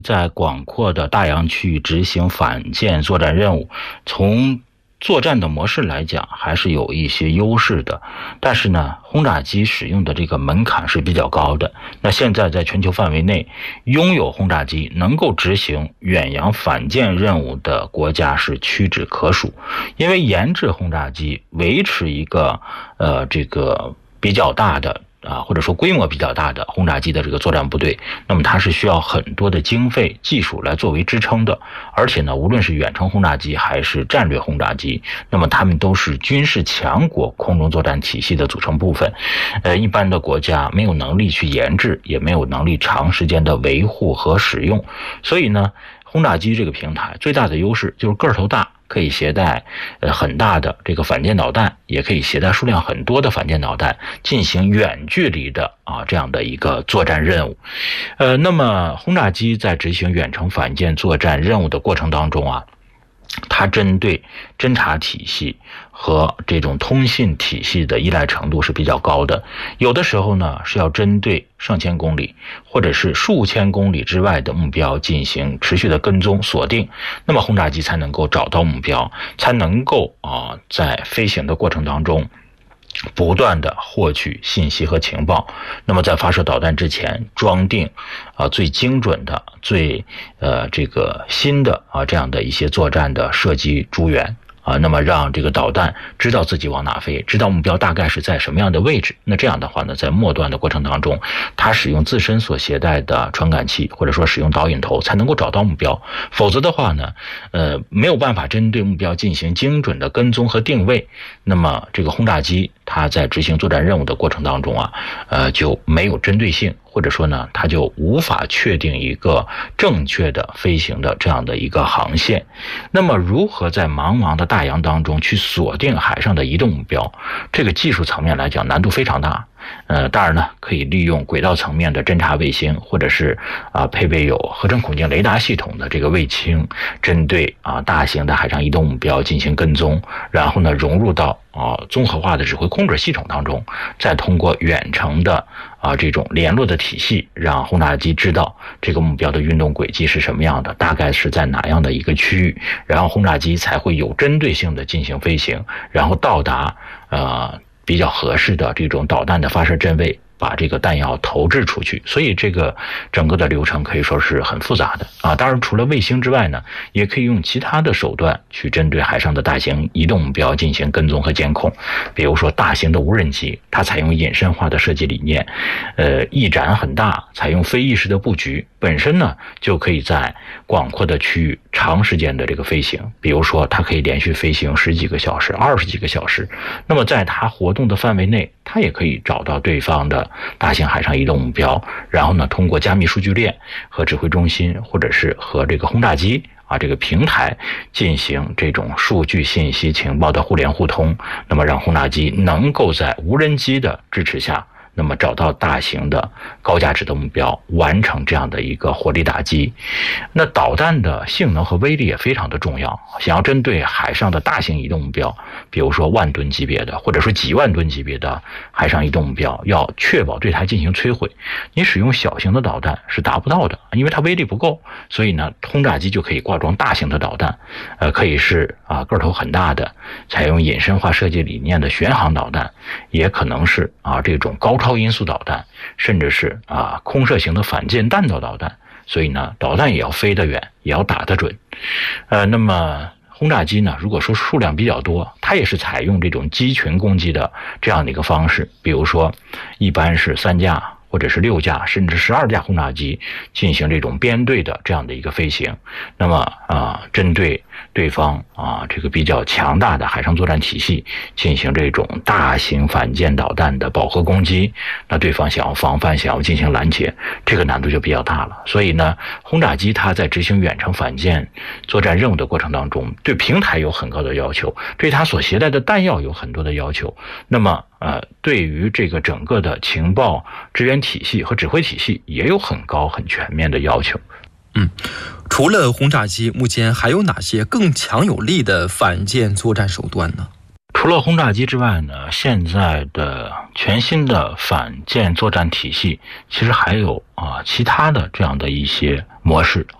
在广阔的大洋区域执行反舰作战任务，从作战的模式来讲还是有一些优势的，但是呢，轰炸机使用的这个门槛是比较高的。那现在在全球范围内，拥有轰炸机能够执行远洋反舰任务的国家是屈指可数。因为研制轰炸机，维持一个这个比较大的或者说规模比较大的轰炸机的这个作战部队，那么它是需要很多的经费技术来作为支撑的。而且呢，无论是远程轰炸机还是战略轰炸机，那么它们都是军事强国空中作战体系的组成部分。一般的国家没有能力去研制，也没有能力长时间的维护和使用。所以呢，轰炸机这个平台最大的优势就是个头大，可以携带很大的这个反舰导弹，也可以携带数量很多的反舰导弹进行远距离的这样的一个作战任务。那么轰炸机在执行远程反舰作战任务的过程当中它针对侦察体系和这种通信体系的依赖程度是比较高的，有的时候呢是要针对上千公里或者是数千公里之外的目标进行持续的跟踪锁定，那么轰炸机才能够找到目标，才能够在飞行的过程当中不断的获取信息和情报，那么在发射导弹之前装定最精准的最这个新的这样的一些作战的射击诸元那么让这个导弹知道自己往哪飞，知道目标大概是在什么样的位置。那这样的话呢，在末端的过程当中，它使用自身所携带的传感器或者说使用导引头才能够找到目标，否则的话呢没有办法针对目标进行精准的跟踪和定位。那么这个轰炸机它在执行作战任务的过程当中就没有针对性，或者说呢它就无法确定一个正确的飞行的这样的一个航线。那么如何在茫茫的大洋当中去锁定海上的移动目标，这个技术层面来讲难度非常大。当然呢，可以利用轨道层面的侦察卫星，或者是配备有合成孔径雷达系统的这个卫星，针对大型的海上移动目标进行跟踪，然后呢融入到综合化的指挥控制系统当中，再通过远程的这种联络的体系，让轰炸机知道这个目标的运动轨迹是什么样的，大概是在哪样的一个区域，然后轰炸机才会有针对性的进行飞行，然后到达比较合适的这种导弹的发射阵位，把这个弹药投掷出去。所以这个整个的流程可以说是很复杂的当然除了卫星之外呢，也可以用其他的手段去针对海上的大型移动目标进行跟踪和监控。比如说大型的无人机，它采用隐身化的设计理念，翼展很大，采用非意识的布局，本身呢就可以在广阔的区域长时间的这个飞行。比如说它可以连续飞行10几个小时、20几个小时，那么在它活动的范围内，它也可以找到对方的大型海上移动目标，然后呢通过加密数据链和指挥中心或者是和这个轰炸机这个平台进行这种数据信息情报的互联互通，那么让轰炸机能够在无人机的支持下，那么找到大型的高价值的目标，完成这样的一个火力打击。那导弹的性能和威力也非常的重要，想要针对海上的大型移动目标，比如说万吨级别的或者说几万吨级别的海上移动目标，要确保对它进行摧毁，你使用小型的导弹是达不到的，因为它威力不够。所以呢，轰炸机就可以挂装大型的导弹，可以是个头很大的采用隐身化设计理念的巡航导弹，也可能是这种高超音速导弹，甚至是空射型的反舰弹道导弹。所以呢，导弹也要飞得远，也要打得准。那么轰炸机呢，如果说数量比较多，它也是采用这种机群攻击的这样的一个方式，比如说一般是3架或者是6架甚至12架轰炸机进行这种编队的这样的一个飞行。那么针对对方这个比较强大的海上作战体系进行这种大型反舰导弹的饱和攻击，那对方想要防范，想要进行拦截，这个难度就比较大了。所以呢，轰炸机它在执行远程反舰作战任务的过程当中，对平台有很高的要求，对它所携带的弹药有很多的要求。那么对于这个整个的情报支援体系和指挥体系也有很高很全面的要求。 除了轰炸机，目前还有哪些更强有力的反舰作战手段呢？ 除了轰炸机之外呢，现在的全新的反舰作战体系其实还有其他的这样的一些模式